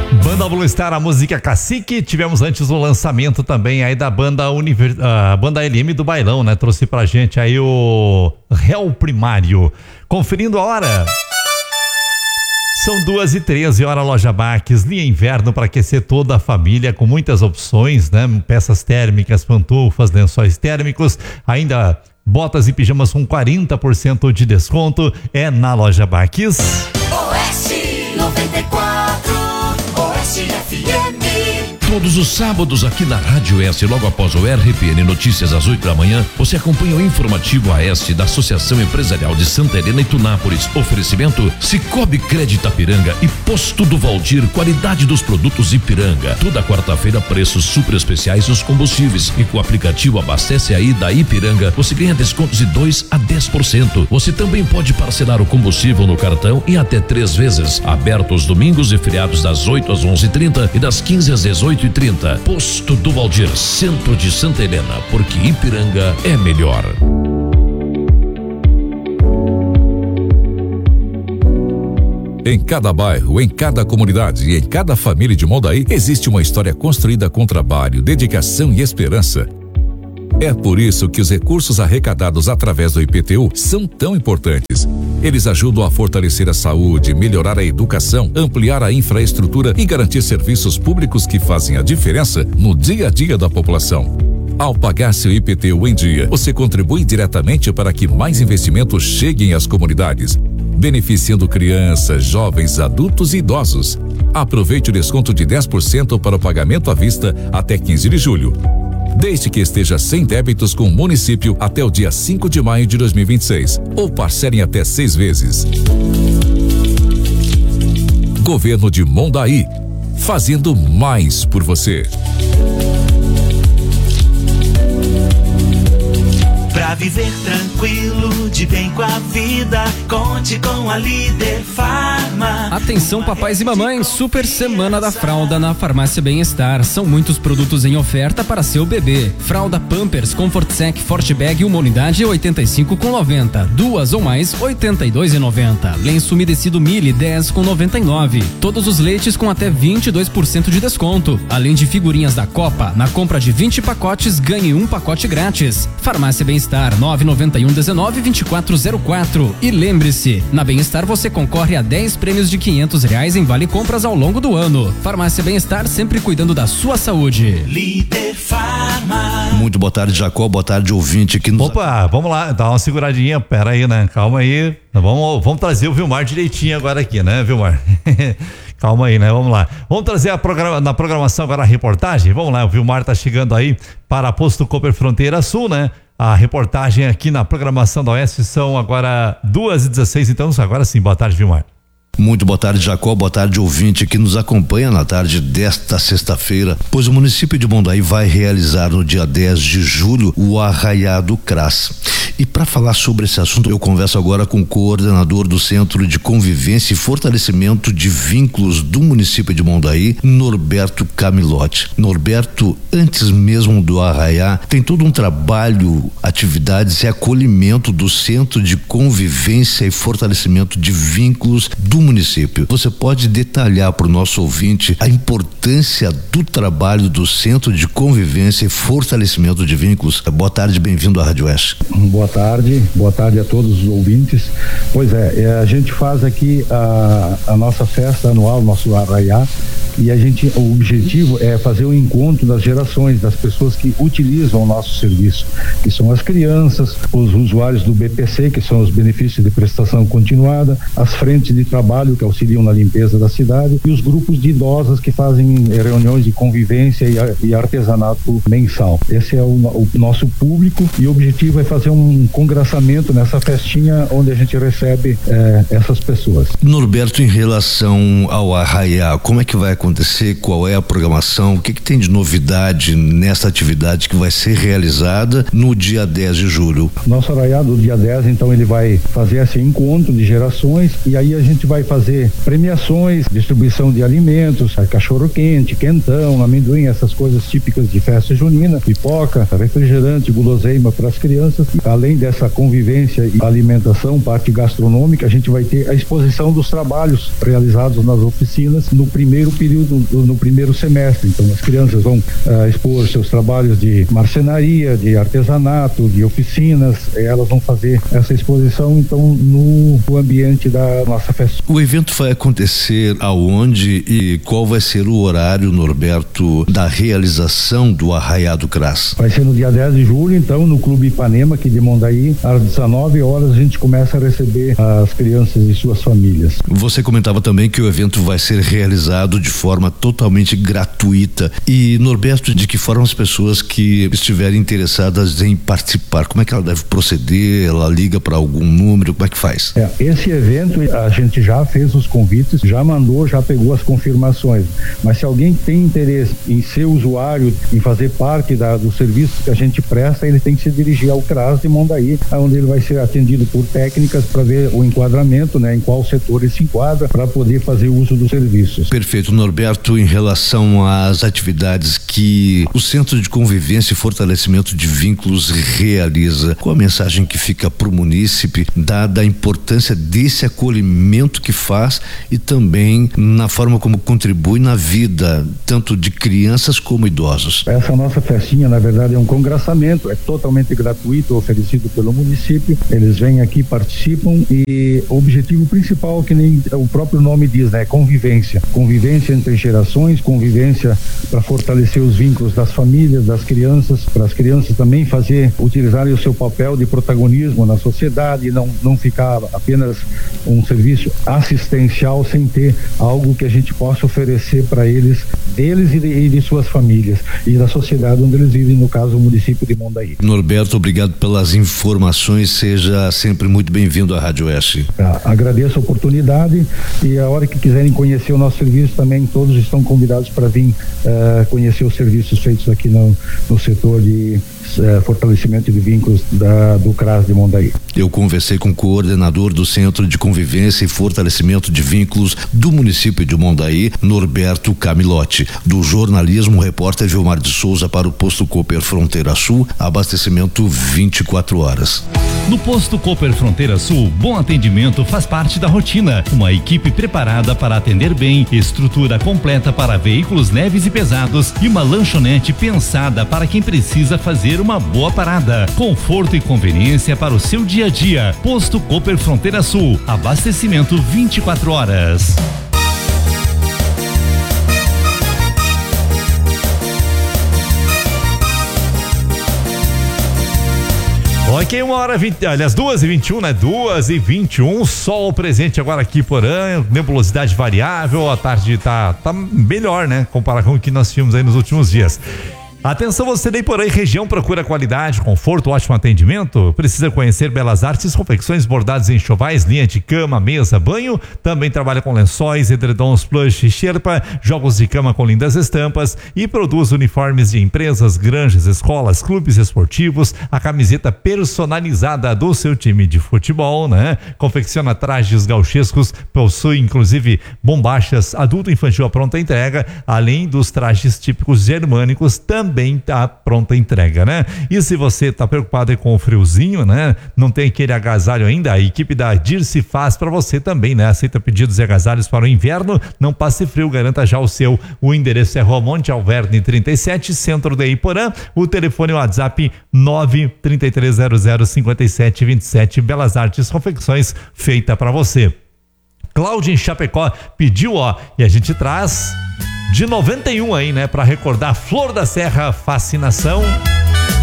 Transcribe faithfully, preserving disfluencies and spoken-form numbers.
Banda Blue Star, a música Cacique. Tivemos antes o lançamento também aí da banda Univer... uh, banda L M do Bailão, né? Trouxe pra gente aí o Réu Primário. Conferindo a hora. São duas e treze, hora Loja Baques, linha inverno para aquecer toda a família, com muitas opções, né? Peças térmicas, pantufas, lençóis térmicos, ainda botas e pijamas com quarenta por cento de desconto, é na Loja Baques. Oeste noventa e quatro, Oeste F M. Todos os sábados aqui na Rádio S, logo após o R P N Notícias às oito da manhã, você acompanha o informativo A S da Associação Empresarial de Santa Helena e Tunápolis. Oferecimento Cicobi Crédito Ipiranga e Posto do Valdir, qualidade dos produtos Ipiranga. Toda quarta-feira, preços super especiais dos combustíveis. E com o aplicativo Abastece Aí da Ipiranga, você ganha descontos de dois a dez por cento. Você também pode parcelar o combustível no cartão em até três vezes. Aberto aos domingos e feriados das oito às onze e trinta e das quinze às dezoito e trinta. Posto do Valdir, centro de Santa Helena, porque Ipiranga é melhor. Em cada bairro, em cada comunidade e em cada família de Mondaí existe uma história construída com trabalho, dedicação e esperança. É por isso que os recursos arrecadados através do I P T U são tão importantes. Eles ajudam a fortalecer a saúde, melhorar a educação, ampliar a infraestrutura e garantir serviços públicos que fazem a diferença no dia a dia da população. Ao pagar seu I P T U em dia, você contribui diretamente para que mais investimentos cheguem às comunidades, beneficiando crianças, jovens, adultos e idosos. Aproveite o desconto de dez por cento para o pagamento à vista até quinze de julho. Desde que esteja sem débitos com o município até o dia cinco de maio de dois mil e vinte e seis, ou parcelem até seis vezes. Governo de Mondaí, fazendo mais por você. Pra viver tranquilo, de bem com a vida, conte com a Líder Farma. Atenção papais e mamães, super semana da fralda na Farmácia Bem-Estar. São muitos produtos em oferta para seu bebê. Fralda Pampers, Comfort Sec, Forte Bag, uma unidade oitenta e cinco com noventa. Duas ou mais, oitenta e dois e noventa. Lenço umedecido Mili, dez com noventa e nove. Todos os leites com até vinte e dois por cento de desconto. Além de figurinhas da Copa, na compra de vinte pacotes, ganhe um pacote grátis. Farmácia Bem-Estar, nove nove um dezenove vinte e quatro zero quatro. E lembre-se, na Bem-Estar você concorre a dez prêmios de quinhentos reais em vale compras ao longo do ano. Farmácia Bem-Estar, sempre cuidando da sua saúde. Líder Farma. Muito boa tarde, Jacó, boa tarde, ouvinte que nos... Opa, vamos lá, dá uma seguradinha, pera aí, né? Calma aí, vamos, vamos trazer o Vilmar direitinho agora aqui, né, Vilmar? Calma aí, né? Vamos lá. Vamos trazer a programa, na programação agora a reportagem. Vamos lá, o Vilmar tá chegando aí para Posto Cooper Fronteira Sul, né? A reportagem aqui na programação da Oeste são agora duas e dezesseis, então agora sim, boa tarde, Vilmar. Muito boa tarde, Jacó, boa tarde, ouvinte que nos acompanha na tarde desta sexta-feira, pois o município de Mondaí vai realizar no dia dez de julho o Arraiá do Cras. E para falar sobre esse assunto, eu converso agora com o coordenador do Centro de Convivência e Fortalecimento de Vínculos do município de Mondaí, Norberto Camilotti. Norberto, antes mesmo do Arraiá, tem todo um trabalho, atividades e acolhimento do Centro de Convivência e Fortalecimento de Vínculos do município. Você pode detalhar para o nosso ouvinte a importância do trabalho do Centro de Convivência e Fortalecimento de Vínculos? Boa tarde, bem-vindo à Rádio Oeste. Boa tarde, boa tarde a todos os ouvintes. Pois é, é a gente faz aqui a, a nossa festa anual, nosso Arraiá, e a gente, o objetivo é fazer o encontro das gerações, das pessoas que utilizam o nosso serviço, que são as crianças, os usuários do B P C, que são os benefícios de prestação continuada, as frentes de trabalho que auxiliam na limpeza da cidade e os grupos de idosas que fazem reuniões de convivência e, e artesanato mensal. Esse é o, o nosso público e o objetivo é fazer um congraçamento nessa festinha onde a gente recebe eh, essas pessoas. Norberto, em relação ao Arraiá, como é que vai acontecer? Qual é a programação? O que, que tem de novidade nessa atividade que vai ser realizada no dia dez de julho? Nosso Arraiá do dia dez, então, ele vai fazer esse encontro de gerações e aí a gente vai fazer premiações, distribuição de alimentos, cachorro quente, quentão, amendoim, essas coisas típicas de festa junina, pipoca, refrigerante, guloseima para as crianças. E, além dessa convivência e alimentação, parte gastronômica, a gente vai ter a exposição dos trabalhos realizados nas oficinas no primeiro período período, no primeiro semestre. Então as crianças vão uh, expor seus trabalhos de marcenaria, de artesanato, de oficinas, elas vão fazer essa exposição então no, no ambiente da nossa festa. O evento vai acontecer aonde e qual vai ser o horário, Norberto, da realização do Arraiado Cras? Vai ser no dia dez de julho, então, no Clube Ipanema, aqui de Mondaí, às dezenove horas a gente começa a receber as crianças e suas famílias. Você comentava também que o evento vai ser realizado de forma totalmente gratuita. E, Norberto, de que forma as pessoas que estiverem interessadas em participar, como é que ela deve proceder? Ela liga para algum número? Como é que faz? É, esse evento a gente já fez os convites, já mandou, já pegou as confirmações. Mas se alguém tem interesse em ser usuário, em fazer parte da, do serviço que a gente presta, ele tem que se dirigir ao CRAS de Mondaí, onde ele vai ser atendido por técnicas para ver o enquadramento, né, em qual setor ele se enquadra, para poder fazer uso dos serviços. Perfeito, Norberto. Em relação às atividades que o Centro de Convivência e Fortalecimento de Vínculos realiza, qual a mensagem que fica para o munícipe, dada a importância desse acolhimento que faz e também na forma como contribui na vida, tanto de crianças como idosos? Essa nossa festinha, na verdade, é um congraçamento, é totalmente gratuito, oferecido pelo município. Eles vêm aqui, participam e o objetivo principal, que nem o próprio nome diz, né, é convivência. Convivência entre gerações, convivência para fortalecer os vínculos das famílias, das crianças, para as crianças também fazer, utilizarem o seu papel de protagonismo na sociedade e não, não ficar apenas um serviço assistencial sem ter algo que a gente possa oferecer para eles, deles e de, e de suas famílias e da sociedade onde eles vivem, no caso o município de Mondaí. Norberto, obrigado pelas informações, seja sempre muito bem-vindo à Rádio Oeste. Ah, agradeço a oportunidade e a hora que quiserem conhecer o nosso serviço também, todos estão convidados para vir uh, conhecer os serviços feitos aqui no, no setor de uh, fortalecimento de vínculos da, do CRAS de Mondaí. Eu conversei com o coordenador do Centro de Convivência e Fortalecimento de Vínculos do município de Mondaí, Norberto Camilotti. Do jornalismo, o repórter Vilmar de Souza para o Posto Cooper Fronteira Sul, abastecimento vinte e quatro horas. No Posto Cooper Fronteira Sul, bom atendimento faz parte da rotina. Uma equipe preparada para atender bem, estrutura completa para veículos leves e pesados e uma lanchonete pensada para quem precisa fazer uma boa parada. Conforto e conveniência para o seu dia a dia. Posto Cooper Fronteira Sul, abastecimento vinte e quatro horas. Ok, uma hora vinte, aliás, duas e vinte e um, né? Duas e vinte e um, sol presente agora aqui por ano, nebulosidade variável, a tarde tá, tá melhor, né? Comparado com o que nós tínhamos aí nos últimos dias. Atenção, você daí por aí, região, procura qualidade, conforto, ótimo atendimento? Precisa conhecer Belas Artes, confecções, bordados em enxovais, linha de cama, mesa, banho. Também trabalha com lençóis, edredons, plush e xerpa, jogos de cama com lindas estampas e produz uniformes de empresas, granjas, escolas, clubes esportivos, a camiseta personalizada do seu time de futebol, né? Confecciona trajes gauchescos, possui inclusive bombachas adulto e infantil à pronta entrega, além dos trajes típicos germânicos, também também tá pronta a entrega, né? E se você tá preocupado aí com o friozinho, né? Não tem aquele agasalho ainda, a equipe da Dirce faz para você também, né? Aceita pedidos e agasalhos para o inverno, não passe frio, garanta já o seu. O endereço é Rua Monte Alverne trinta e sete, centro de Iporã. O telefone é o WhatsApp nove três três zero zero cinco sete dois sete. Belas Artes Confecções, feita para você. Cláudia em Chapecó pediu, ó, e a gente traz de noventa e um aí, né, para recordar Flor da Serra, Fascinação.